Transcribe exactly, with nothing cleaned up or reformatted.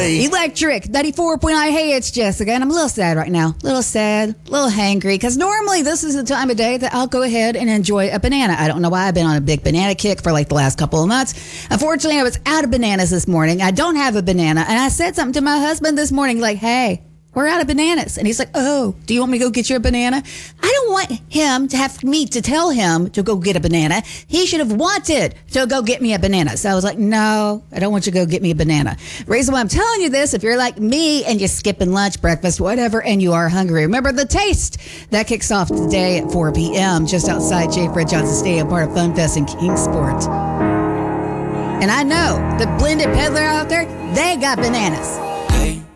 boy. Electric ninety-four point nine. Hey, it's Jessica, and I'm a little sad right now. A little sad, a little hangry, because normally this is the time of day that I'll go ahead and enjoy a banana. I don't know why I've been on a big banana kick for like the last couple of months. Unfortunately, I was out of bananas this morning. I don't have a banana, and I said something to my husband this morning like, hey, we're out of bananas. And he's like, oh, do you want me to go get you a banana? I don't want him to have me to tell him to go get a banana. He should have wanted to go get me a banana. So I was like, no, I don't want you to go get me a banana. Reason why I'm telling you this, if you're like me and you're skipping lunch, breakfast, whatever, and you are hungry, remember the taste that kicks off today at four p.m. just outside J. Fred Johnson Stadium, part of Fun Fest in Kingsport. And I know the blended peddler out there, they got bananas.